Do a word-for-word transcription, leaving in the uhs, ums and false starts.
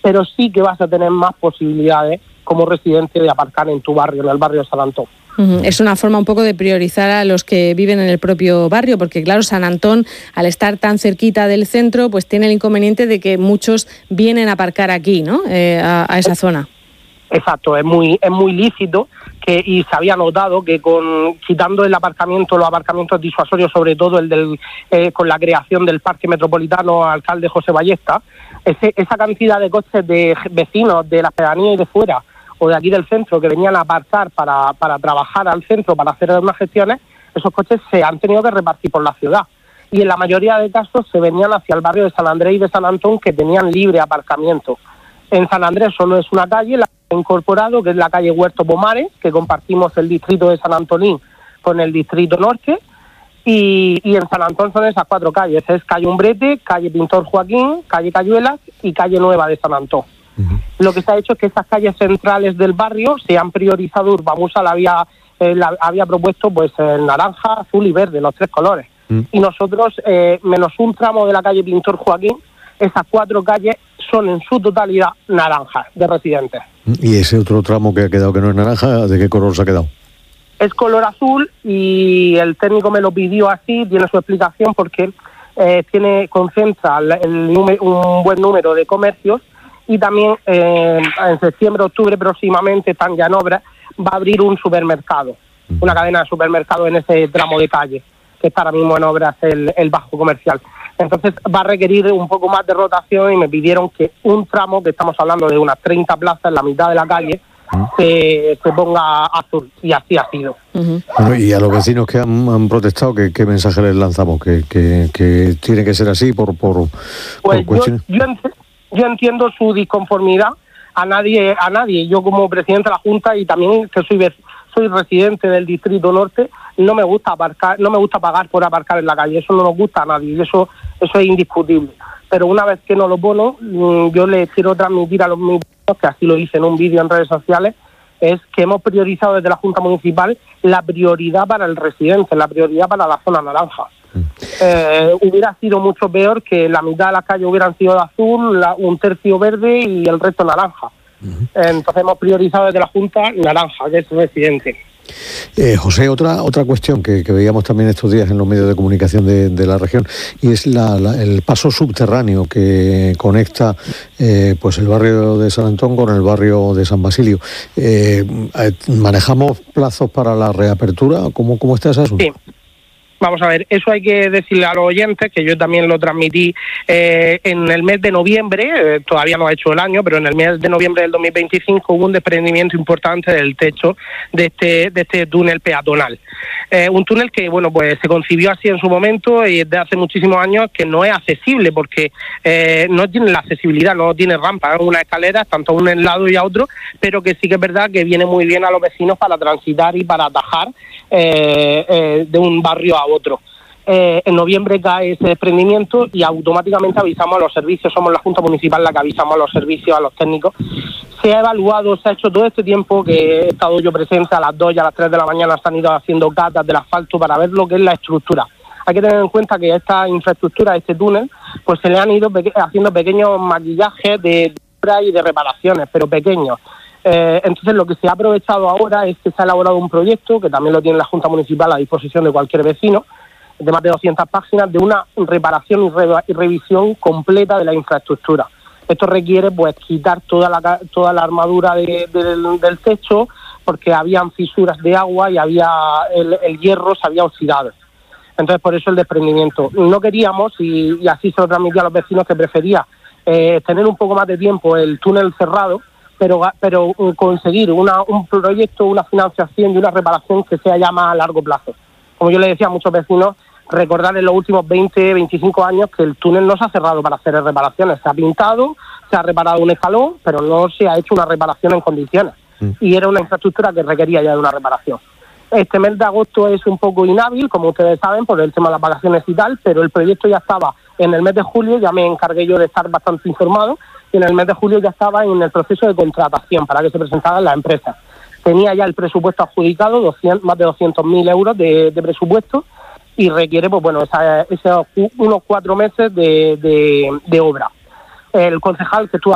pero sí que vas a tener más posibilidades como residente de aparcar en tu barrio, en el barrio de San Antón. Es una forma un poco de priorizar a los que viven en el propio barrio, porque claro, San Antón, al estar tan cerquita del centro, pues tiene el inconveniente de que muchos vienen a aparcar aquí, ¿no? Eh, a, a esa zona. Exacto, es muy es muy lícito que y se había notado que con quitando el aparcamiento, los aparcamientos disuasorios, sobre todo el del eh, con la creación del Parque Metropolitano alcalde José Ballesta, ese, esa cantidad de coches de vecinos de la pedanía y de fuera o de aquí del centro que venían a aparcar para, para trabajar al centro, para hacer unas gestiones, esos coches se han tenido que repartir por la ciudad. Y en la mayoría de casos se venían hacia el barrio de San Andrés y de San Antón, que tenían libre aparcamiento. En San Andrés solo es una calle, la que he incorporado, que es la calle Huerto Pomares, que compartimos el distrito de San Antonín con el distrito norte, y, y en San Antón son esas cuatro calles, es calle Umbrete, calle Pintor Joaquín, calle Cayuelas y calle Nueva de San Antón. Uh-huh. Lo que se ha hecho es que esas calles centrales del barrio se han priorizado. Urbamusa la había, eh, la había propuesto pues en naranja, azul y verde, los tres colores. Uh-huh. Y nosotros, eh, menos un tramo de la calle Pintor Joaquín, esas cuatro calles son en su totalidad naranjas de residentes. ¿Y ese otro tramo que ha quedado que no es naranja, de qué color se ha quedado? Es color azul y el técnico me lo pidió así, tiene su explicación porque eh, tiene concentra el, el número, un buen número de comercios. Y también eh, en septiembre, octubre próximamente, están ya en obra, va a abrir un supermercado, una cadena de supermercados en ese tramo de calle, que está ahora mismo en obras el, el Bajo Comercial. Entonces va a requerir un poco más de rotación y me pidieron que un tramo, que estamos hablando de unas treinta plazas en la mitad de la calle, se, se ponga azul, y así ha sido. Uh-huh. Bueno, y a los vecinos que han, han protestado, ¿qué, qué mensaje les lanzamos? ¿Que, que, que tiene que ser así por, por, pues por cuestiones? Yo, yo ent- Yo entiendo su disconformidad, a nadie, a nadie. Yo como presidente de la Junta y también que soy soy residente del Distrito Norte, no me gusta aparcar, no me gusta pagar por aparcar en la calle. Eso no nos gusta a nadie, y eso, eso es indiscutible. Pero una vez que no lo ponen, yo les quiero transmitir a los míos, que así lo hice en un vídeo en redes sociales, es que hemos priorizado desde la Junta Municipal la prioridad para el residente, la prioridad para la zona naranja. Eh, hubiera sido mucho peor que la mitad de las calles hubieran sido de azul, la, un tercio verde y el resto naranja. Uh-huh. Entonces hemos priorizado desde la Junta naranja, que es residente. Eh, José, otra otra cuestión que, que veíamos también estos días en los medios de comunicación de, de la región, y es la, la, el paso subterráneo que conecta eh, pues el barrio de San Antón con el barrio de San Basilio. Eh, ¿Manejamos plazos para la reapertura? ¿Cómo, cómo está ese asunto? Sí. Vamos a ver, eso hay que decirle a los oyentes, que yo también lo transmití eh, en el mes de noviembre, eh, todavía no ha hecho el año, pero en el mes de noviembre del dos mil veinticinco hubo un desprendimiento importante del techo de este de este túnel peatonal. Eh, un túnel que, bueno, pues se concibió así en su momento y desde hace muchísimos años que no es accesible porque eh, no tiene la accesibilidad, no tiene rampa, es una escalera, tanto a un lado y a otro, pero que sí que es verdad que viene muy bien a los vecinos para transitar y para atajar eh, eh, de un barrio a otro. Eh, en noviembre cae ese desprendimiento y automáticamente avisamos a los servicios, somos la Junta Municipal la que avisamos a los servicios, a los técnicos. Se ha evaluado, se ha hecho todo este tiempo que he estado yo presente, a las dos y a las tres de la mañana se han ido haciendo catas del asfalto para ver lo que es la estructura. Hay que tener en cuenta que esta infraestructura, este túnel, pues se le han ido peque- haciendo pequeños maquillajes de obra y de reparaciones, pero pequeños. Eh, entonces lo que se ha aprovechado ahora es que se ha elaborado un proyecto, que también lo tiene la Junta Municipal a disposición de cualquier vecino, de más de doscientas páginas, de una reparación y, re- y revisión completa de la infraestructura. Esto requiere pues quitar toda la toda la armadura de, de, del, del techo, porque habían fisuras de agua y había el, el hierro se había oxidado. Entonces por eso el desprendimiento. No queríamos, y, y así se lo transmití a los vecinos, que prefería eh, tener un poco más de tiempo el túnel cerrado, pero pero conseguir una, un proyecto, una financiación y una reparación que sea ya más a largo plazo. Como yo le decía a muchos vecinos, recordar en los últimos veinte, veinticinco años que el túnel no se ha cerrado para hacer reparaciones. Se ha pintado, se ha reparado un escalón, pero no se ha hecho una reparación en condiciones. Mm. Y era una infraestructura que requería ya de una reparación. Este mes de agosto es un poco inhábil, como ustedes saben, por el tema de las vacaciones y tal, pero el proyecto ya estaba en el mes de julio, ya me encargué yo de estar bastante informado, y en el mes de julio ya estaba en el proceso de contratación para que se presentaran las empresas. Tenía ya el presupuesto adjudicado, doscientos, más de doscientos mil euros de, de presupuesto, y requiere, pues bueno, esa, esos unos cuatro meses de, de, de obra. El concejal que estuvo